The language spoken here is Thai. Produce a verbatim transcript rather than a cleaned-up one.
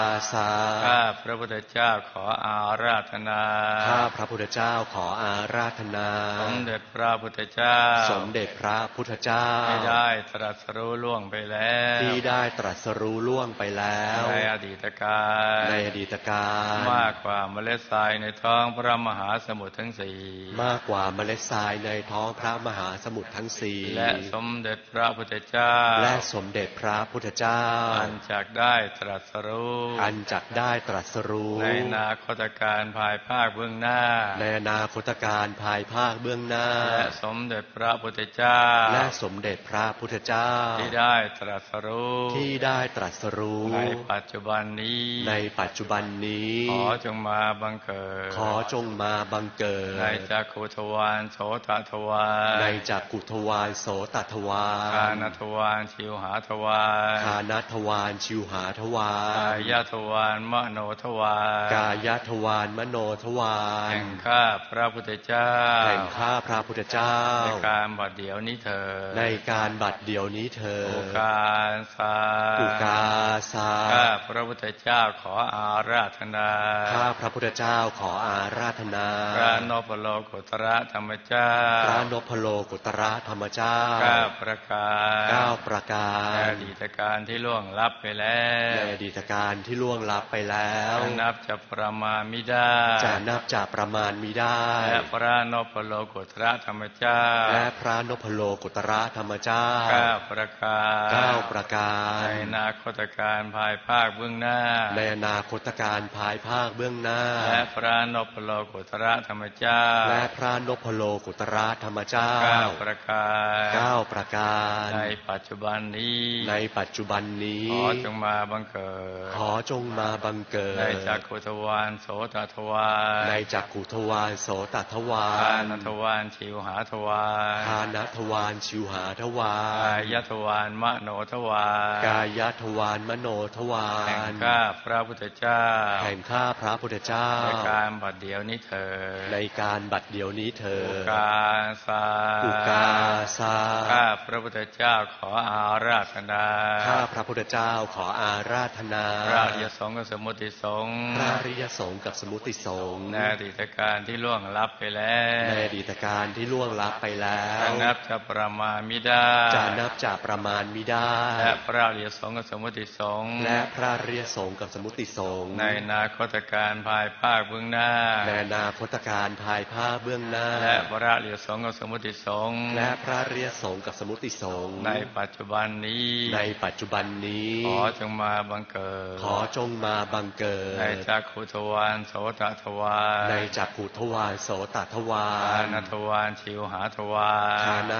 อาสาข้าพระพุทธเจ้าขออาราธนาข้าพระพุทธเจ้าขออาราธนาสมเด็จพระพุทธเจ้าสมเด็จพระพุทธเจ้าที่ได้ตรัสรู้ล่วงไปแล้วที่ได้ตรัสรู้ล่วงไปแล้วในอดีตการในอดีตการมากกว่าเมล็ดทรายในท้องพระมหาสมุทรทั้งสี่มากกว่าเมล็ดทรายในท้องพระมหาสมุทรทั้งสี่และสมเด็จพระพุทธเจ้าและสมเด็จพระพุทธเจ้าอันจักได้ตรัสรู้อันจักได้ตรัสรู้ในอนาคตการภายภาคเบื้องหน้าในอนาคตการภายภาคเบื้องหน้าและสมเด็จพระพุทธเจ้าและสมเด็จพระพุทธเจ้าที่ได้ตรัสรู้ที่ได้ตรัสรู้ในปัจจุบันนี้ในปัจจุบันนี้ขอจงมาบังเกิดขอจงมาบังเกิดในจักขุทวารโสตทวารในจักขุทวารโสตทวารคานทวารชิวหาทวารคานทวารชิวหาทวารกายทวารมโนทวารกายทวารมโนทวารแห่งข้าพระพุทธเจ้าแห่งข้าพระพุทธเจ้าในการบัดเดี๋ยวนี้เถิดในการบัดเดี๋ยวนี้เถิดอุกาสาอุกาสาข้าพระพุทธเจ้าขออาราธนาข้าพระพุทธเจ้าขออาราธนาพระนพโลกุตระธรรมเจ้าพระนพโลกุตระธรรมเจ้าเก้าประการเก้าประการในอดีตการที่ล่วงลับไปแล้วในอดีตการที่ล่วงลับไปแล้วจะนับจะประมาณมิได้จะนับจะประมาณมิได้และพระนพโลกุตระธรรมเจ้าและพระนพโลกุตระธรรมเจ้าเก้าประการเก้าประการในอนาคตการภายภาคเบื้องหน้าในอนาคตการภายภาคเบื้องหน้าและพระนพโลกุตระธรรมเจ้าและพระนพโลกุตระธรรมเจ้าเก้าประการเก้าประการในปัจจุบันนี้ในปัจจุบันนี้ขอจงมาบังเกิดขอจงมาบังเกิดในจักขุทวารโสตทวารในจักขุทวารโสตทวารคานทวารชิวหาทวารคานทวารชิวหาทวารกายทวารมโนทวารกายทวารมโนทวารแห่งข้าพระพุทธเจ้าแห่งข้าพระพุทธเจ้าในการบัดเดี๋ยวนี้เถิดในการบัดเดี๋ยวนี้เถิดอุกาสาอุกาสาข้าพระพุทธเจ้าขออาราธนาข้าพระพุทธเจ้าขออาราธนาพระอริยสงฆ์กับสมุติสงฆ์พระอริยสงฆ์กับสมุติสงฆ์ในอดีตการที่ล่วงลับไปแล้วในอดีตการที่ล่วงลับไปแล้วจะนับจะประมาณมิได้จะนับจะประมาณมิได้และพระอริยสงฆ์กับสมุติสงฆ์และพระอริยสงฆ์กับสมุติสงฆ์ในอนาคตการภายภาคเบื้องหน้าในอนาคตการภายภาคเบื้องหน้าและพระอริยสงฆ์กับสมุติสงฆ์และพระอริยสงฆ์กับสมุติสงฆ์ในปัจจุบันนี้ในปัจจุบันนี้ขอจงมาบังเกิดขอจงมาบังเกิดในจักขุทวารโสตทวารในจักขุทวารโสตทวารคานทวารชิวหาทวาร